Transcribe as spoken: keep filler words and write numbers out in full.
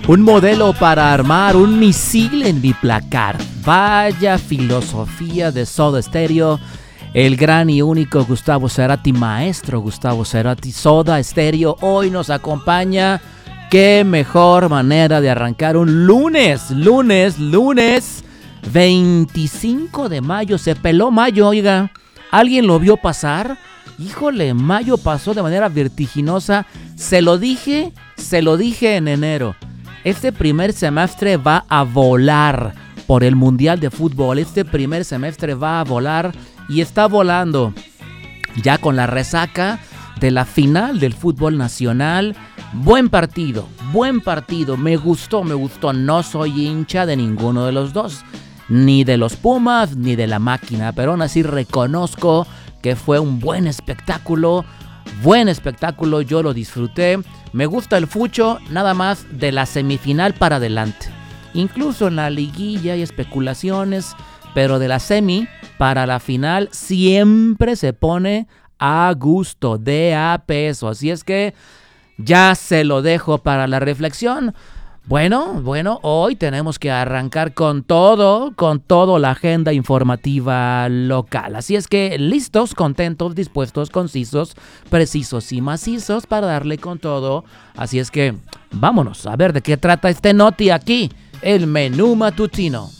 Un modelo para armar un misil en mi placar. Vaya filosofía de Soda Stereo. El gran y único Gustavo Cerati, maestro Gustavo Cerati, Soda Stereo, hoy nos acompaña. Qué mejor manera de arrancar un lunes, lunes, lunes veinticinco de mayo. Se peló mayo, oiga. ¿Alguien lo vio pasar? Híjole, mayo pasó de manera vertiginosa. Se lo dije, se lo dije en enero. Este primer semestre va a volar por el Mundial de Fútbol. Este primer semestre va a volar y está volando ya con la resaca de la final del fútbol nacional. Buen partido, buen partido. Me gustó, me gustó. No soy hincha de ninguno de los dos, ni de los Pumas, ni de la máquina, pero aún así reconozco que fue un buen espectáculo. Buen espectáculo, yo lo disfruté. Me gusta el fucho, nada más de la semifinal para adelante. Incluso en la liguilla hay especulaciones, pero de la semi para la final siempre se pone a gusto, de a peso. Así es que ya se lo dejo para la reflexión. Bueno, bueno, hoy tenemos que arrancar con todo, con todo la agenda informativa local. Así es que listos, contentos, dispuestos, concisos, precisos y macizos para darle con todo. Así es que vámonos a ver de qué trata este noti aquí, el menú matutino.